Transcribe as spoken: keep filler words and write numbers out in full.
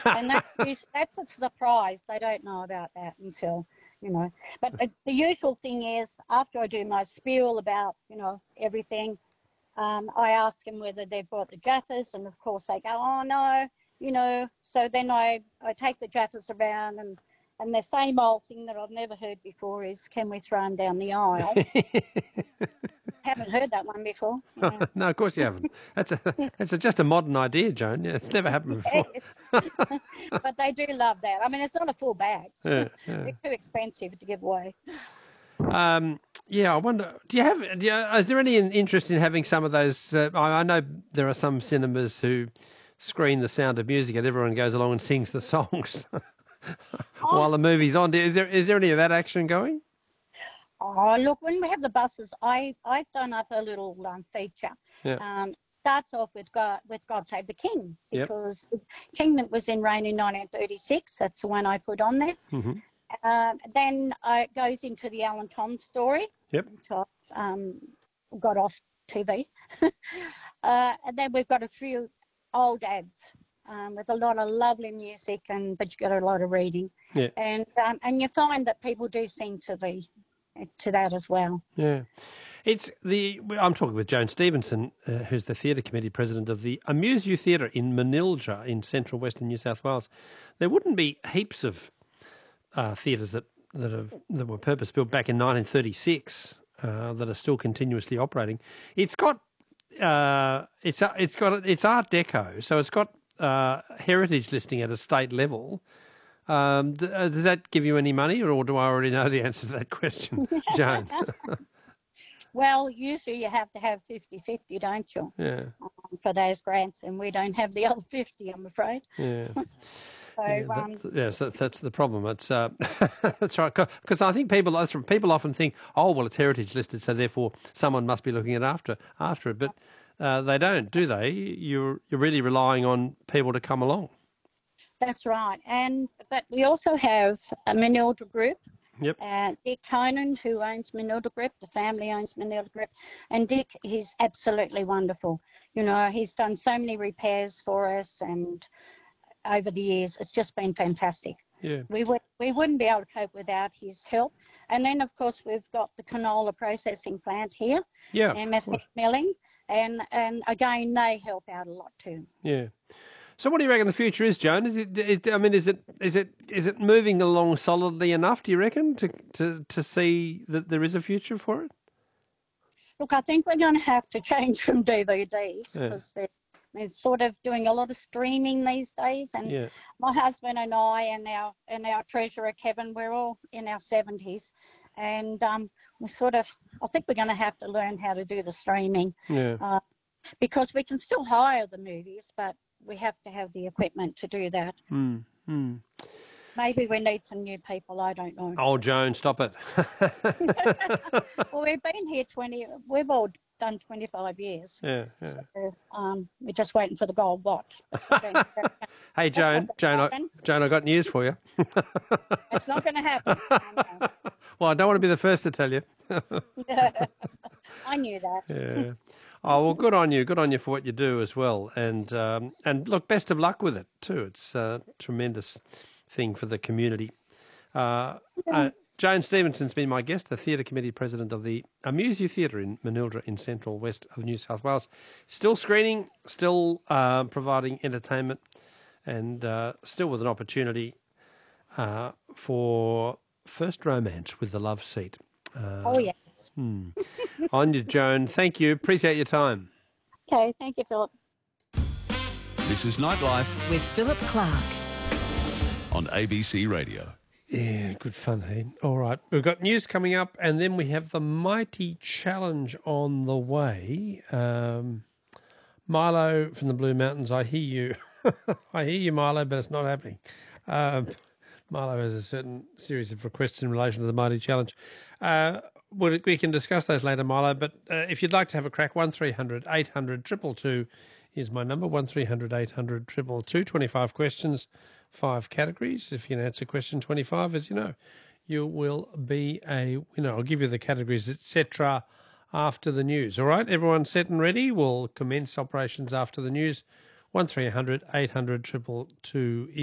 And that's us- that's a surprise. They don't know about that until, you know. But the, the usual thing is, after I do my spiel about, you know, everything, um, I ask them whether they've brought the Jaffas, and of course they go, oh no, you know. So then I, I take the Jaffas around, and, and the same old thing that I've never heard before is, can we throw them down the aisle? Haven't heard that one before. Yeah. No, of course you haven't. That's a that's a, just a modern idea, Joan. Yeah, it's never happened before. Yes. But they do love that. I mean, it's not a full bag. Yeah, yeah. They're too expensive to give away. Um, yeah, I wonder. Do you have? Do you, is there any interest in having some of those? Uh, I, I know there are some cinemas who screen The Sound of Music, and everyone goes along and sings the songs while the movie's on. Is there is there any of that action going? Oh, look, when we have the buses, I, I've done up a little um, feature. Yeah. Um, starts off with God, with God Save the King, Yep. because the King that was in reign in nineteen thirty-six, that's the one I put on there. Mm-hmm. Um, then uh, it goes into the Alan Tom story, Yep. which I um, got off T V. uh, and then we've got a few old ads um, with a lot of lovely music, and but you got a lot of reading. Yeah. And um, and you find that people do sing to the to that as well. Yeah. It's the. I'm talking with Joan Stevenson, uh, who's the theatre committee president of the Amuse You Theatre in Manilja in central western New South Wales. There wouldn't be heaps of uh, theatres that that have that were purpose built back in nineteen thirty-six uh, that are still continuously operating. It's got uh, it's it's got it's Art Deco, so it's got uh, heritage listing at a state level. Um, th- uh, does that give you any money, or, or do I already know the answer to that question, Joan? Well, usually you have to have fifty-fifty, don't you, Yeah, um, for those grants, and we don't have the other fifty, I'm afraid. yeah. So, Yeah, um, that's, yes, that, that's the problem. It's uh, that's right, because I think people that's, people often think, oh, well, it's heritage listed, so therefore someone must be looking at after after it, but uh, they don't, do they? You're you're really relying on people to come along. that's right. And but we also have a Manilda Group. Yep. Uh, Dick Conan, who owns Manilda Group, the family owns Manilda Group, and Dick, he's absolutely wonderful. You know, he's done so many repairs for us, and over the years, it's just been fantastic. Yeah. We would we wouldn't be able to cope without his help. And then, of course, we've got the canola processing plant here, Yeah. M F F Milling, and and again they help out a lot too. Yeah. So, what do you reckon the future is, Joan? Is it, is, I mean, is it is it is it moving along solidly enough? Do you reckon to to to see that there is a future for it? Look, I think we're going to have to change from D V Ds Yeah. because they're, they're sort of doing a lot of streaming these days. And Yeah. my husband and I and our and our treasurer Kevin, we're all in our seventies, and um, we sort of I think we're going to have to learn how to do the streaming Yeah. uh, because we can still hire the movies, but we have to have the equipment to do that. Mm, mm. Maybe we need some new people. I don't know. Oh, Joan, stop it. Well, we've been here twenty. We've all done twenty-five years. Yeah, yeah. So, um, we're just waiting for the gold watch. Hey, Joan, Joan, I, happen. Joan, I got news for you. It's not going to happen. I Well, I don't want to be the first to tell you. know. I knew that. Yeah. Oh, well, good on you. Good on you for what you do as well. And um, and look, best of luck with it too. It's a tremendous thing for the community. Uh, uh, Joan Stevenson's been my guest, the theatre committee president of the Amuse You Theatre in Manilda in central west of New South Wales. Still screening, still uh, providing entertainment, and uh, still with an opportunity uh, for first romance with the love seat. Uh, Oh, yes. Hmm. On you, Joan. Thank you. Appreciate your time. Okay, thank you, Philip. This is Nightlife With Philip Clark. on A B C Radio. Yeah, good fun, hey? All right. We've got news coming up, and then we have the Mighty Challenge on the way. Um, Milo from the Blue Mountains, I hear you. I hear you, Milo, but it's not happening. Um, Milo has a certain series of requests in relation to the Mighty Challenge. Uh, we we can discuss those later, Milo, but uh, if you'd like to have a crack, one three hundred eight hundred two two two is my number, one three hundred eight hundred two two two, twenty-five questions, five categories. If you can answer question twenty-five, as you know, you will be a winner. I'll give you the categories, et cetera, after the news. All right, everyone set and ready? We'll commence operations after the news. one three hundred eight hundred two two two